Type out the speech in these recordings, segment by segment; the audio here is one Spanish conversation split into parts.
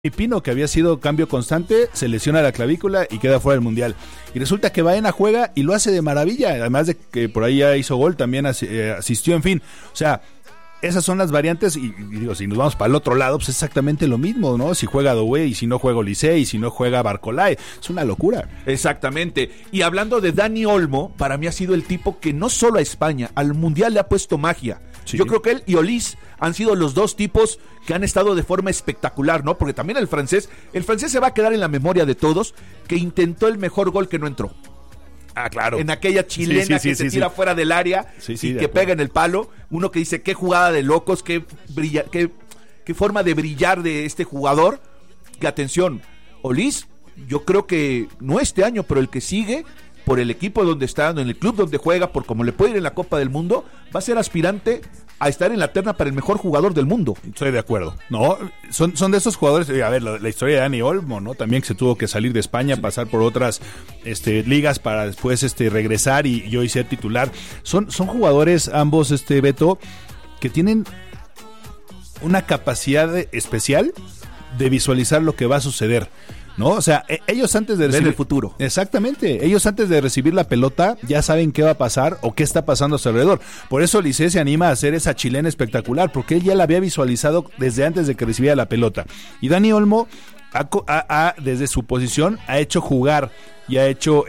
Pino, que había sido cambio constante, se lesiona la clavícula y queda fuera del Mundial. Y resulta que Baena juega y lo hace de maravilla, además de que por ahí ya hizo gol, también asistió, en fin. O sea, esas son las variantes y digo, si nos vamos para el otro lado, pues es exactamente lo mismo, ¿no? Si juega Doué y si no juega Olise y si no juega Barcolay, es una locura. Exactamente. Y hablando de Dani Olmo, para mí ha sido el tipo que no solo a España, al Mundial le ha puesto magia. Sí. Yo creo que él y Olise han sido los dos tipos que han estado de forma espectacular, ¿no? Porque también el francés se va a quedar en la memoria de todos, que intentó el mejor gol que no entró. Ah, claro. En aquella chilena que se tira fuera del área y que pega en el palo. Uno que dice, qué jugada de locos, qué forma de brillar de este jugador. Que atención, Olise, yo creo que no este año, pero el que sigue, por el equipo donde está, en el club donde juega, por cómo le puede ir en la Copa del Mundo, va a ser aspirante a estar en la terna para el mejor jugador del mundo. Estoy de acuerdo. No, son de esos jugadores, a ver, la historia de Dani Olmo, ¿no? También que se tuvo que salir de España, pasar por otras ligas para después regresar y hoy ser titular. Son jugadores ambos, Beto, que tienen una capacidad especial de visualizar lo que va a suceder, ¿no? O sea, ellos antes de recibir el futuro. Exactamente, ellos antes de recibir la pelota ya saben qué va a pasar o qué está pasando a su alrededor. Por eso Olise se anima a hacer esa chilena espectacular, porque él ya la había visualizado desde antes de que recibiera la pelota. Y Dani Olmo desde su posición ha hecho jugar y ha hecho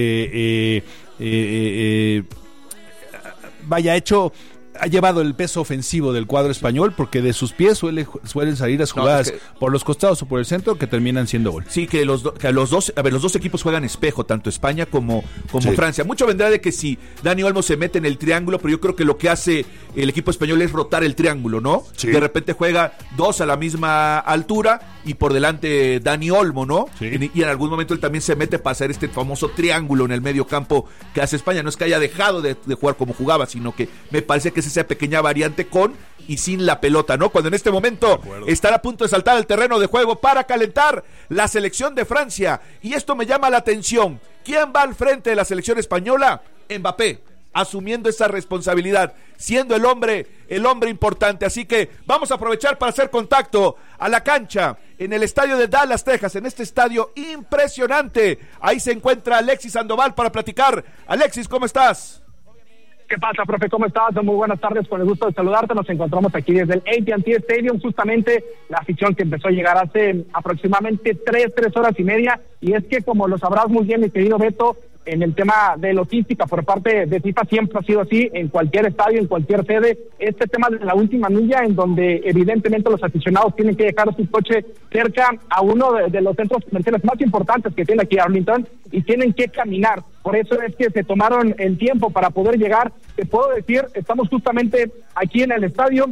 ha llevado el peso ofensivo del cuadro español, porque de sus pies suelen salir las jugadas por los costados o por el centro que terminan siendo gol. Sí, que los dos equipos juegan espejo, tanto España como Francia. Mucho vendrá de que si Dani Olmo se mete en el triángulo, pero yo creo que lo que hace el equipo español es rotar el triángulo, ¿no? Sí. De repente juega dos a la misma altura y por delante Dani Olmo, ¿no? Sí. Y en algún momento él también se mete para hacer este famoso triángulo en el medio campo que hace España. No es que haya dejado de jugar como jugaba, sino que me parece que es esa pequeña variante con y sin la pelota, ¿no? Cuando en este momento estará a punto de saltar al terreno de juego para calentar la selección de Francia. Y esto me llama la atención. ¿Quién va al frente de la selección española? Mbappé, asumiendo esa responsabilidad, siendo el hombre importante. Así que vamos a aprovechar para hacer contacto a la cancha en el estadio de Dallas, Texas, en este estadio impresionante. Ahí se encuentra Alexis Sandoval para platicar. Alexis, ¿cómo estás? ¿Qué pasa, profe? ¿Cómo estás? Muy buenas tardes, con el gusto de saludarte. Nos encontramos aquí desde el AT&T Stadium, justamente la afición que empezó a llegar hace aproximadamente 3 horas y media. Y es que, como lo sabrás muy bien, mi querido Beto, en el tema de logística por parte de FIFA siempre ha sido así, en cualquier estadio, en cualquier sede, este tema de la última milla, en donde evidentemente los aficionados tienen que dejar su coche cerca a uno de los centros comerciales más importantes que tiene aquí Arlington, y tienen que caminar. Por eso es que se tomaron el tiempo para poder llegar. Te puedo decir, estamos justamente aquí en el estadio,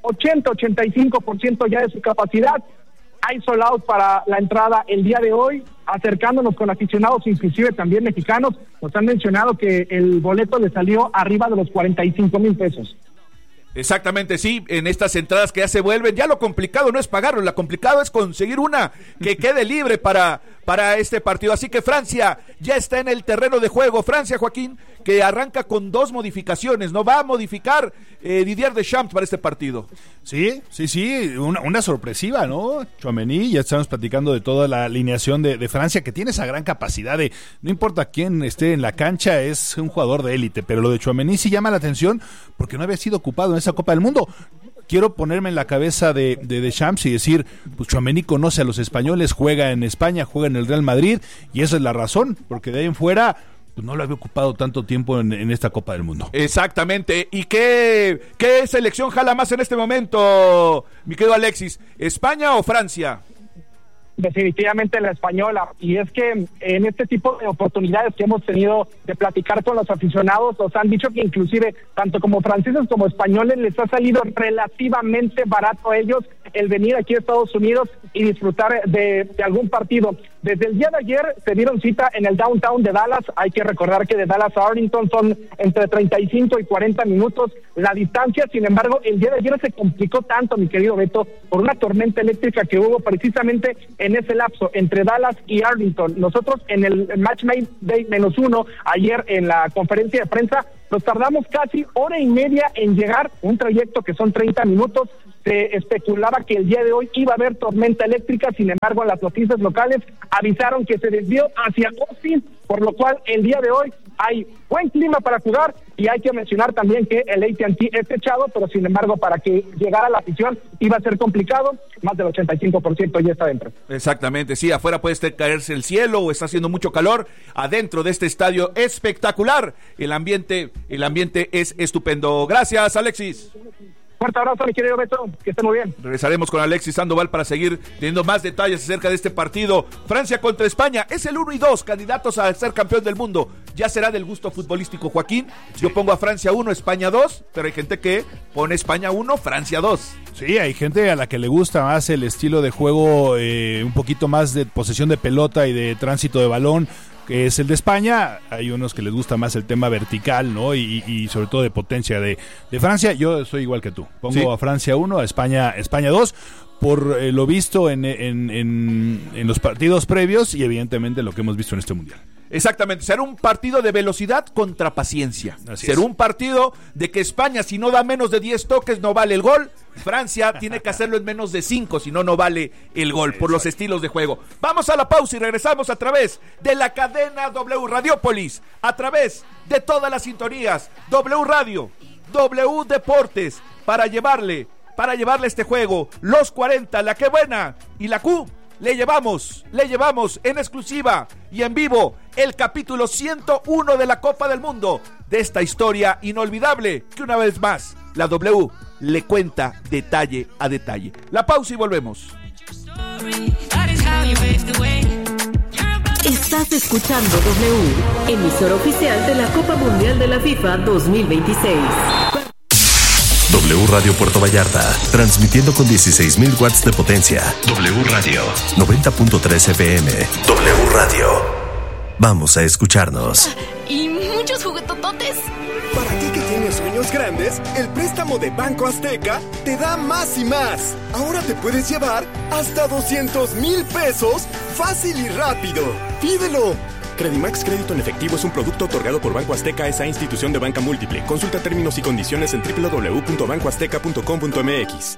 85% ya de su capacidad. Hay sold out para la entrada el día de hoy, acercándonos con aficionados, inclusive también mexicanos. Nos han mencionado que el boleto le salió arriba de los 45,000 pesos. Exactamente, sí, en estas entradas que ya se vuelven, ya lo complicado no es pagarlo, lo complicado es conseguir una que quede libre para este partido. Así que Francia ya está en el terreno de juego. Francia, Joaquín, que arranca con 2 modificaciones, ¿no? Va a modificar Didier Deschamps para este partido. Sí, una sorpresiva, ¿no? Tchouaméni, ya estamos platicando de toda la alineación de Francia, que tiene esa gran capacidad de, no importa quién esté en la cancha, es un jugador de élite, pero lo de Tchouaméni sí llama la atención porque no había sido ocupado en esa Copa del Mundo. Quiero ponerme en la cabeza de Deschamps y decir, pues Tchouaméni conoce a los españoles, juega en España, juega en el Real Madrid, y esa es la razón, porque de ahí en fuera pues no lo había ocupado tanto tiempo en esta Copa del Mundo. Exactamente. ¿Y qué selección jala más en este momento, mi querido Alexis? ¿España o Francia? Definitivamente la española, y es que en este tipo de oportunidades que hemos tenido de platicar con los aficionados, nos han dicho que inclusive tanto como franceses como españoles les ha salido relativamente barato a ellos el venir aquí a Estados Unidos y disfrutar de algún partido. Desde el día de ayer se dieron cita en el downtown de Dallas. Hay que recordar que de Dallas a Arlington son entre 35 y 40 minutos la distancia. Sin embargo, el día de ayer se complicó tanto, mi querido Beto, por una tormenta eléctrica que hubo precisamente en ese lapso entre Dallas y Arlington. Nosotros en el Match Day -1, ayer en la conferencia de prensa, nos tardamos casi hora y media en llegar, un trayecto que son 30 minutos, se especulaba que el día de hoy iba a haber tormenta eléctrica, sin embargo en las noticias locales avisaron que se desvió hacia Austin, por lo cual el día de hoy hay buen clima para jugar, y hay que mencionar también que el AT&T es techado, pero sin embargo para que llegara la afición iba a ser complicado, más del 85% ya está dentro. Exactamente, sí, afuera puede caerse el cielo o está haciendo mucho calor, adentro de este estadio espectacular, el ambiente es estupendo. Gracias, Alexis. Fuerte abrazo, mi querido Beto, que esté muy bien. Regresaremos con Alexis Sandoval para seguir teniendo más detalles acerca de este partido. Francia contra España, es el 1 y 2, candidatos a ser campeón del mundo. Ya será del gusto futbolístico, Joaquín. Sí. Yo pongo a Francia 1, España 2, pero hay gente que pone España 1, Francia 2. Sí, hay gente a la que le gusta más el estilo de juego, un poquito más de posesión de pelota y de tránsito de balón, que es el de España. Hay unos que les gusta más el tema vertical, ¿no? Y sobre todo de potencia de Francia. Yo soy igual que tú. Pongo a Francia 1, a España 2, por lo visto en los partidos previos y evidentemente lo que hemos visto en este Mundial. Exactamente, será un partido de velocidad contra paciencia. Será un partido de que España, si no da menos de 10 toques, no vale el gol. Francia tiene que hacerlo en menos de 5, si no, no vale el gol por los estilos de juego. Vamos a la pausa y regresamos a través de la cadena W Radiopolis, a través de todas las sintonías, W Radio, W Deportes, para llevarle este juego, los 40, la que buena y la Q. Le llevamos en exclusiva y en vivo el capítulo 101 de la Copa del Mundo, de esta historia inolvidable que una vez más la W le cuenta detalle a detalle. La pausa y volvemos. Estás escuchando W, emisora oficial de la Copa Mundial de la FIFA 2026. W Radio Puerto Vallarta, transmitiendo con 16,000 watts de potencia. W Radio, 90.3 FM. W Radio. Vamos a escucharnos. Y muchos juguetototes. Para ti que tienes sueños grandes, el préstamo de Banco Azteca te da más y más. Ahora te puedes llevar hasta 200,000 pesos fácil y rápido. ¡Pídelo! Credimax Crédito en Efectivo es un producto otorgado por Banco Azteca, esa institución de banca múltiple. Consulta términos y condiciones en www.bancoazteca.com.mx.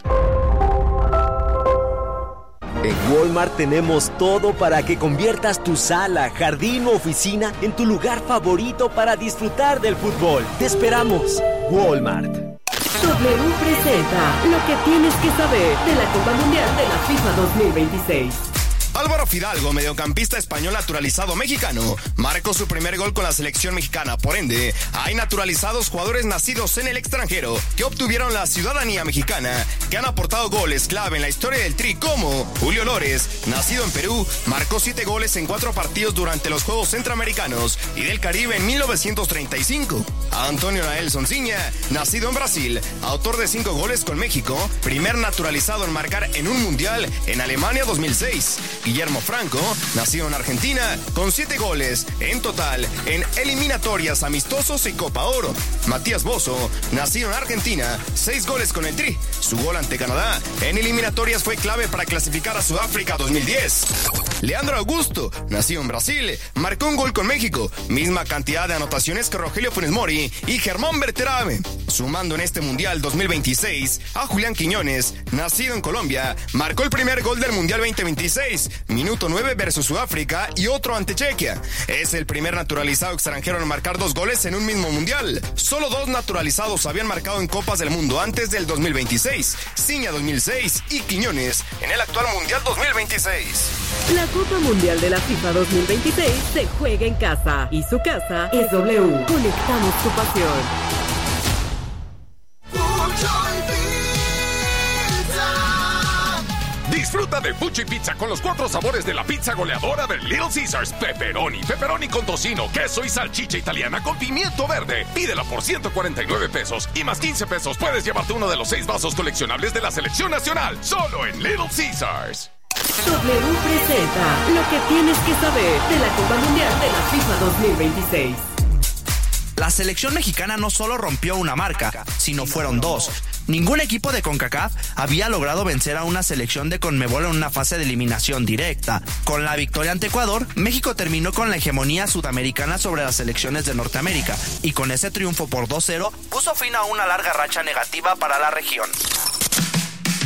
En Walmart tenemos todo para que conviertas tu sala, jardín o oficina en tu lugar favorito para disfrutar del fútbol. Te esperamos. Walmart. W presenta lo que tienes que saber de la Copa Mundial de la FIFA 2026. Álvaro Fidalgo, mediocampista español naturalizado mexicano, marcó su primer gol con la selección mexicana. Por ende, hay naturalizados jugadores nacidos en el extranjero que obtuvieron la ciudadanía mexicana, que han aportado goles clave en la historia del Tri, como Julio Lores, nacido en Perú, marcó 7 goles en 4 partidos durante los Juegos Centroamericanos y del Caribe en 1935. Antonio Nael Sonsiña, nacido en Brasil, autor de 5 goles con México, primer naturalizado en marcar en un mundial en Alemania 2006. Guillermo Franco, nacido en Argentina, con 7 goles en total en eliminatorias, amistosos y Copa Oro. Matías Bozo, nacido en Argentina, 6 goles con el Tri. Su gol ante Canadá en eliminatorias fue clave para clasificar a Sudáfrica 2010. Leandro Augusto, nacido en Brasil, marcó un gol con México, misma cantidad de anotaciones que Rogelio Funes Mori y Germán Berterame. Sumando en este Mundial 2026 a Julián Quiñones, nacido en Colombia, marcó el primer gol del Mundial 2026, minuto 9 versus Sudáfrica y otro ante Chequia. Es el primer naturalizado extranjero en marcar 2 goles en un mismo Mundial. Solo 2 naturalizados habían marcado en Copas del Mundo antes del 2026, Ciña 2006 y Quiñones en el actual Mundial 2026. La Copa Mundial de la FIFA 2026 se juega en casa y su casa es W. Conectamos tu pasión. Disfruta de Fuchi Pizza con los 4 sabores de la pizza goleadora de Little Caesars. Pepperoni con tocino, queso y salchicha italiana con pimiento verde. Pídela por 149 pesos y más 15 pesos puedes llevarte uno de los 6 vasos coleccionables de la selección nacional. Solo en Little Caesars. W presenta lo que tienes que saber de la Copa Mundial de la FIFA 2026. La selección mexicana no solo rompió una marca, sino fueron 2. Ningún equipo de CONCACAF había logrado vencer a una selección de CONMEBOL en una fase de eliminación directa. Con la victoria ante Ecuador, México terminó con la hegemonía sudamericana sobre las selecciones de Norteamérica y con ese triunfo por 2-0 puso fin a una larga racha negativa para la región.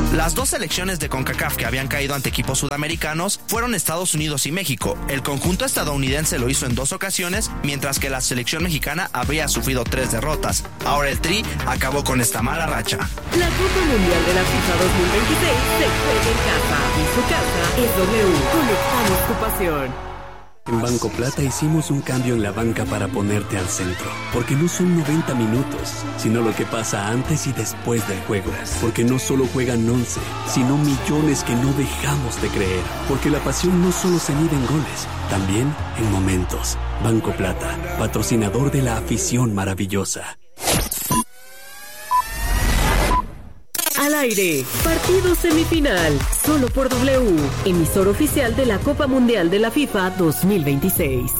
Las dos selecciones de CONCACAF que habían caído ante equipos sudamericanos fueron Estados Unidos y México. El conjunto estadounidense lo hizo en 2 ocasiones, mientras que la selección mexicana habría sufrido 3 derrotas. Ahora el Tri acabó con esta mala racha. La Copa Mundial de la FIFA 2026 se juega en casa y su casa es W. Conectamos tu pasión. En Banco Plata hicimos un cambio en la banca para ponerte al centro, porque no son 90 minutos, sino lo que pasa antes y después del juego, porque no solo juegan 11, sino millones que no dejamos de creer, porque la pasión no solo se mide en goles, también en momentos. Banco Plata, patrocinador de la afición maravillosa. Al aire, partido semifinal, solo por W, emisor oficial de la Copa Mundial de la FIFA 2026.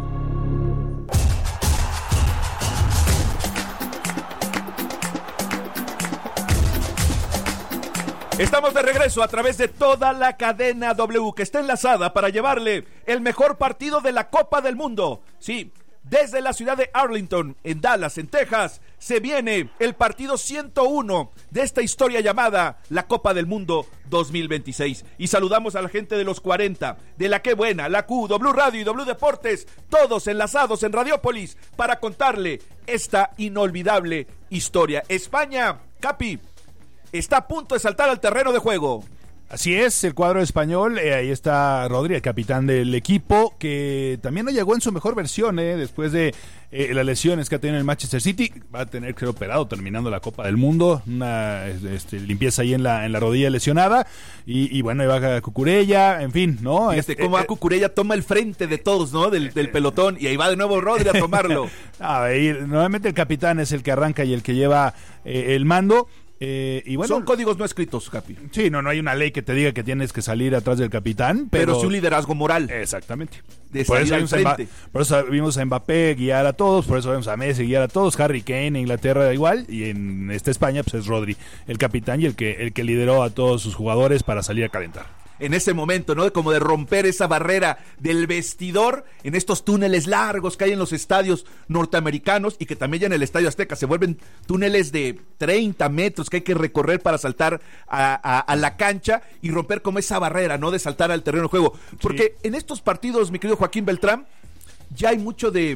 Estamos de regreso a través de toda la cadena W que está enlazada para llevarle el mejor partido de la Copa del Mundo. Sí, desde la ciudad de Arlington, en Dallas, en Texas, se viene el partido 101 de esta historia llamada la Copa del Mundo 2026. Y saludamos a la gente de los 40, de la Qué Buena, la Q, W Radio y W Deportes, todos enlazados en Radiópolis para contarle esta inolvidable historia. España, Capi, está a punto de saltar al terreno de juego. Así es, el cuadro español, ahí está Rodri, el capitán del equipo, que también no llegó en su mejor versión, después de las lesiones que ha tenido el Manchester City. Va a tener que ser operado terminando la Copa del Mundo, una limpieza ahí en la rodilla lesionada, y bueno, ahí va Cucurella, en fin, ¿no? Cómo va Cucurella, toma el frente de todos, ¿no? Del pelotón, y ahí va de nuevo Rodri a tomarlo. Nuevamente el capitán es el que arranca y el que lleva el mando. Y bueno, son códigos no escritos, Capi. Sí, no hay una ley que te diga que tienes que salir atrás del capitán, pero sí un liderazgo moral. Exactamente. De salir al frente. Por eso vimos a Mbappé guiar a todos, por eso vemos a Messi guiar a todos, Harry Kane en Inglaterra igual, y en España pues es Rodri, el capitán y el que lideró a todos sus jugadores para salir a calentar. En ese momento, ¿no? Como de romper esa barrera del vestidor en estos túneles largos que hay en los estadios norteamericanos y que también ya en el Estadio Azteca se vuelven túneles de 30 metros que hay que recorrer para saltar a la cancha y romper como esa barrera, ¿no? De saltar al terreno de juego. Porque en estos partidos, mi querido Joaquín Beltrán, ya hay mucho de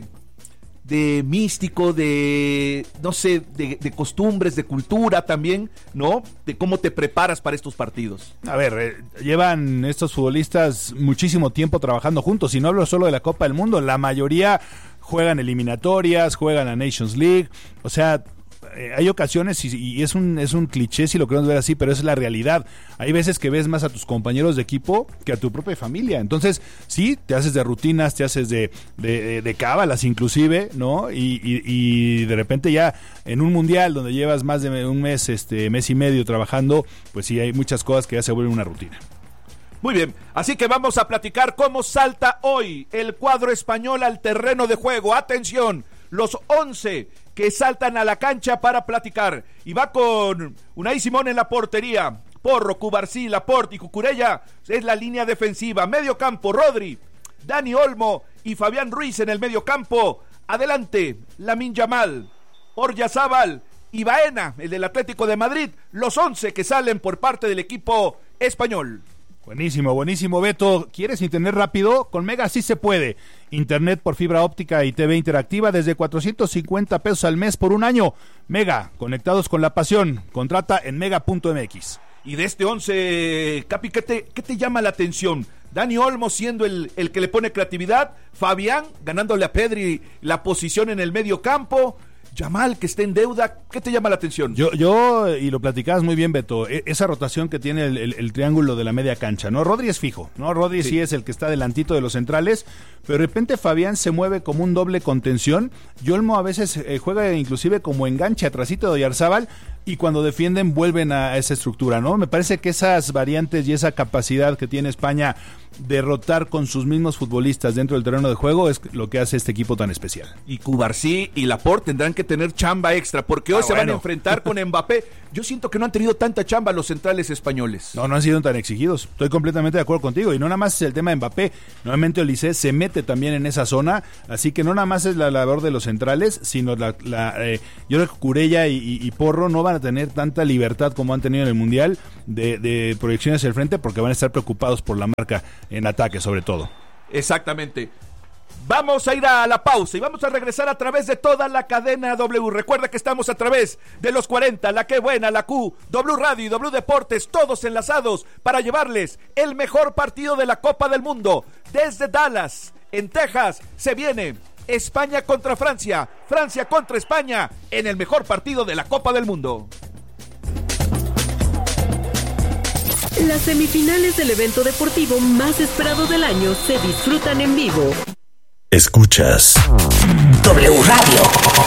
místico, de no sé, de costumbres, de cultura también, ¿no? De cómo te preparas para estos partidos. A ver, llevan estos futbolistas muchísimo tiempo trabajando juntos, y no hablo solo de la Copa del Mundo, la mayoría juegan eliminatorias, juegan la Nations League, o sea, hay ocasiones, y es un cliché si lo queremos ver así, pero es la realidad. Hay veces que ves más a tus compañeros de equipo que a tu propia familia. Entonces, sí, te haces de rutinas, te haces de cábalas inclusive, ¿no? Y de repente ya en un mundial donde llevas más de un mes, mes y medio trabajando, pues sí, hay muchas cosas que ya se vuelven una rutina. Muy bien, así que vamos a platicar cómo salta hoy el cuadro español al terreno de juego. Atención, los 11 que saltan a la cancha para platicar. Y va con Unai Simón en la portería. Porro, Cubarsí, Laporte y Cucurella es la línea defensiva. Medio campo, Rodri, Dani Olmo y Fabián Ruiz en el medio campo. Adelante, Lamine Yamal, Oyarzabal y Baena, el del Atlético de Madrid. Los 11 que salen por parte del equipo español. Buenísimo, Beto. ¿Quieres internet rápido? Con Mega sí se puede. Internet por fibra óptica y TV interactiva desde 450 pesos al mes por un año. Mega, conectados con la pasión. Contrata en mega.mx. Y de este 11, Capi, ¿qué te llama la atención? Dani Olmo siendo el que le pone creatividad, Fabián ganándole a Pedri la posición en el medio campo, Yamal que está en deuda. ¿Qué te llama la atención? Yo y lo platicabas muy bien, Beto, esa rotación que tiene el triángulo de la media cancha, ¿no? Rodri es fijo, ¿no? Rodri sí es el que está delantito de los centrales, pero de repente Fabián se mueve como un doble contención, y Olmo a veces juega inclusive como enganche atrasito de Oyarzabal, y cuando defienden vuelven a esa estructura, ¿no? Me parece que esas variantes y esa capacidad que tiene España de rotar con sus mismos futbolistas dentro del terreno de juego es lo que hace este equipo tan especial. Y Cubarsí y Laporte tendrán que tener chamba extra, porque hoy se van a enfrentar con Mbappé. Yo siento que no han tenido tanta chamba los centrales españoles. No han sido tan exigidos. Estoy completamente de acuerdo contigo. Y no nada más es el tema de Mbappé. Nuevamente Olise se mete también en esa zona. Así que no nada más es la labor de los centrales, sino yo creo que Cucurella y Porro no van van a tener tanta libertad como han tenido en el Mundial de proyecciones hacia el frente, porque van a estar preocupados por la marca en ataque sobre todo. Exactamente. Vamos a ir a la pausa y vamos a regresar a través de toda la cadena W. Recuerda que estamos a través de los 40, la Que Buena, la Q, W Radio y W Deportes, todos enlazados para llevarles el mejor partido de la Copa del Mundo. Desde Dallas, en Texas, se viene España contra Francia, Francia contra España, en el mejor partido de la Copa del Mundo. Las semifinales del evento deportivo más esperado del año se disfrutan en vivo. Escuchas W Radio.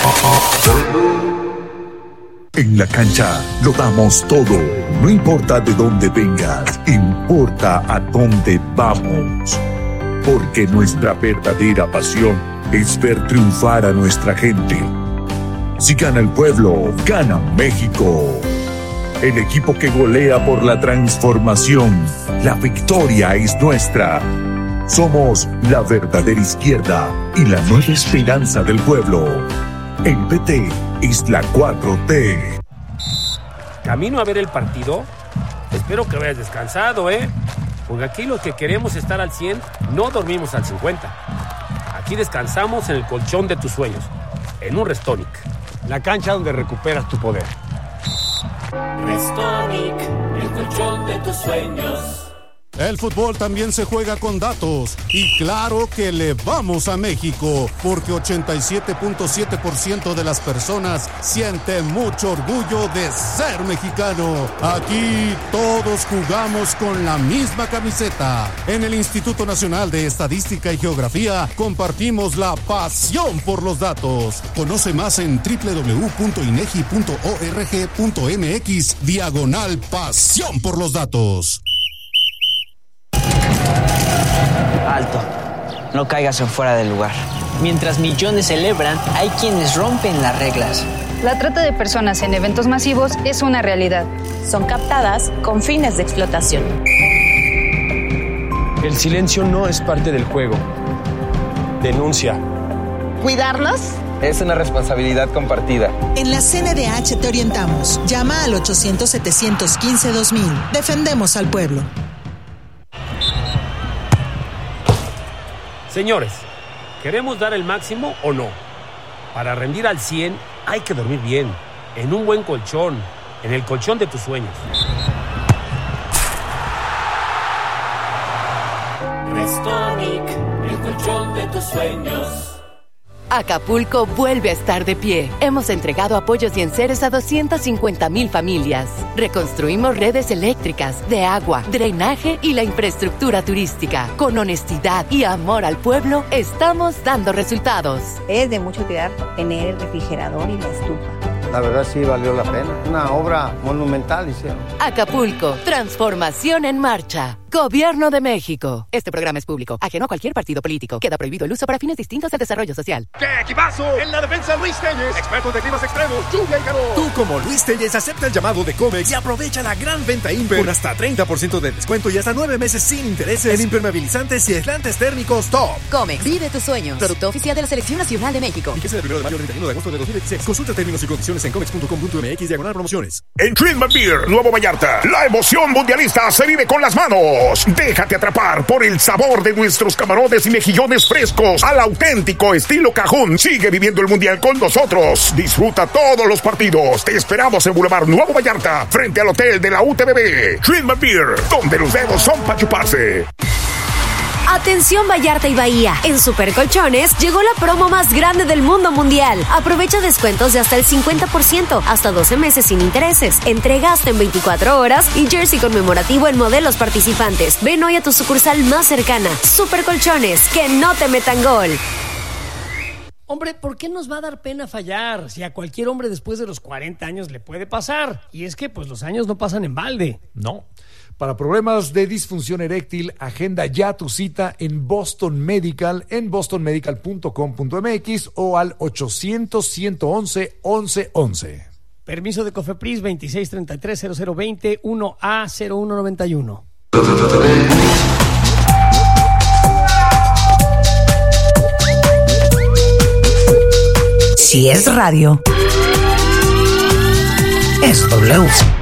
En la cancha lo damos todo. No importa de dónde vengas, importa a dónde vamos. Porque nuestra verdadera pasión es ver triunfar a nuestra gente. Si gana el pueblo, gana México. El equipo que golea por la transformación. La victoria es nuestra. Somos la verdadera izquierda y la nueva esperanza del pueblo. El PT es la 4T. Camino a ver el partido. Espero que vayas descansado, porque aquí los que queremos estar al 100 no dormimos al 50. Aquí descansamos en el colchón de tus sueños, en un Restonic, la cancha donde recuperas tu poder. Restonic, el colchón de tus sueños. El fútbol también se juega con datos y claro que le vamos a México porque 87.7% de las personas siente mucho orgullo de ser mexicano. Aquí todos jugamos con la misma camiseta. En el Instituto Nacional de Estadística y Geografía compartimos la pasión por los datos. Conoce más en www.inegi.org.mx/pasión por los datos. Alto, no caigas en fuera del lugar. Mientras millones celebran, hay quienes rompen las reglas. La trata de personas en eventos masivos es una realidad. Son captadas con fines de explotación. El silencio no es parte del juego. Denuncia. ¿Cuidarlos? Es una responsabilidad compartida. En la CNDH te orientamos. Llama al 800-715-2000. Defendemos al pueblo. Señores, ¿queremos dar el máximo o no? Para rendir al 100 hay que dormir bien, en un buen colchón, en el colchón de tus sueños. Restonic, el colchón de tus sueños. Acapulco vuelve a estar de pie. Hemos entregado apoyos y enseres a 250,000 familias. Reconstruimos redes eléctricas, de agua, drenaje y la infraestructura turística. Con honestidad y amor al pueblo, estamos dando resultados. Es de mucho cuidar tener el refrigerador y la estufa. La verdad sí valió la pena. Una obra monumental hicieron. Acapulco, transformación en marcha. Gobierno de México. Este programa es público, ajeno a cualquier partido político. Queda prohibido el uso para fines distintos al desarrollo social. ¡Qué equipazo! En la defensa, Luis Telles, experto de climas extremos, lluvia y calor. Tú, como Luis Telles, acepta el llamado de Comex y aprovecha la gran venta Imper con hasta 30% de descuento y hasta 9 meses sin intereses en impermeabilizantes y aislantes térmicos top. Comex, vive tus sueños. Producto oficial de la Selección Nacional de México. Fíjese del 1 de mayo al 31 de agosto de 2016. Consulta términos y condiciones en comex.com.mx/promociones. En Trinman Beer, Nuevo Vallarta, la emoción mundialista se vive con las manos. Déjate atrapar por el sabor de nuestros camarones y mejillones frescos al auténtico estilo cajún. Sigue viviendo el mundial con nosotros. Disfruta todos los partidos. Te esperamos en Boulevard Nuevo Vallarta, frente al hotel de la UTBB. Trinman Beer, donde los dedos son para chuparse. Atención Vallarta y Bahía, en Supercolchones llegó la promo más grande del mundo mundial. Aprovecha descuentos de hasta el 50%, hasta 12 meses sin intereses, entrega hasta en 24 horas y jersey conmemorativo en modelos participantes. Ven hoy a tu sucursal más cercana. Supercolchones, que no te metan gol. Hombre, ¿por qué nos va a dar pena fallar? Si a cualquier hombre después de los 40 años le puede pasar. Y es que pues los años no pasan en balde. No. Para problemas de disfunción eréctil, agenda ya tu cita en Boston Medical, en bostonmedical.com.mx o al 800-111-1111. Permiso de Cofepris 2633-0020 1A0191. Si es radio, es W.